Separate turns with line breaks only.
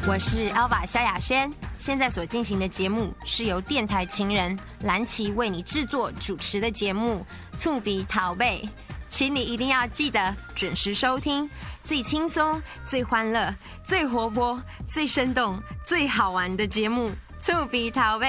我是 Elva 萧亚轩，现在所进行的节目是由电台情人蓝琪为你制作主持的节目《醋鼻桃贝》，请你一定要记得准时收听，最轻松、最欢乐、最活泼、最生动、最好玩的节目《醋鼻桃贝》。